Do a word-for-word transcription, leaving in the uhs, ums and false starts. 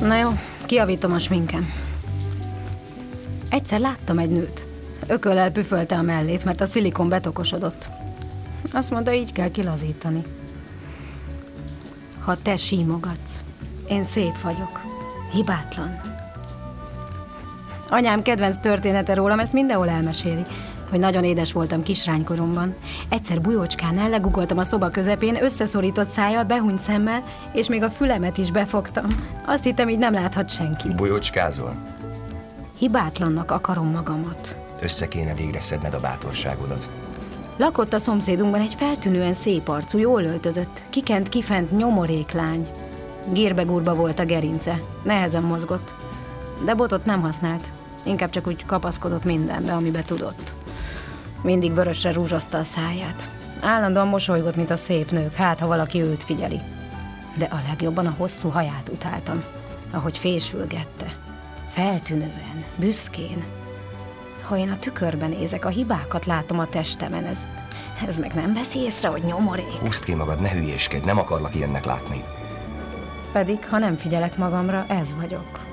Na jó, kijavítom a sminkem. Egyszer láttam egy nőt. Ököllel püfölte a mellét, mert a szilikon betokosodott. Azt mondta, így kell kilazítani. Ha te símogatsz, én szép vagyok. Hibátlan. Anyám kedvenc története rólam, ezt mindenhol elmeséli, hogy nagyon édes voltam kislánykoromban. Egyszer bujócskánál legugoltam a szoba közepén, összeszorított szájjal, behúnyt szemmel, és még a fülemet is befogtam. Azt hittem, így nem láthat senki. Bujócskázol? Hibátlannak akarom magamat. Össze kéne végre szedned a bátorságodat. Lakott a szomszédunkban egy feltűnően szép arcú, jól öltözött, kikent kifent nyomoréklány. Gírbe-gurba volt a gerince, nehezen mozgott, de botot nem használt, inkább csak úgy kapaszkodott mindenbe, amibe tudott. Mindig vörösre rúzsozta a száját. Állandóan mosolygott, mint a szép nők, hát ha valaki őt figyeli. De a legjobban a hosszú haját utáltam, ahogy fésülgette. Feltűnően, büszkén. Ha én a tükörben nézek, a hibákat látom a testemen, ez, ez meg nem veszi észre, hogy nyomorék. Húzd ki magad, ne hülyéskedj, nem akarlak ilyennek látni. Pedig, ha nem figyelek magamra, ez vagyok.